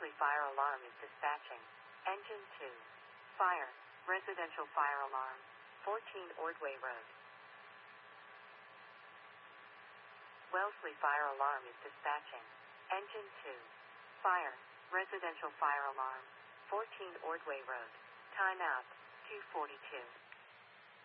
Wellesley Fire Alarm is dispatching. Engine 2. Fire. Residential fire alarm. 14 Ordway Road. Wellesley Fire Alarm is dispatching. Engine 2. Fire. Residential fire alarm. 14 Ordway Road. Time out. 2:42.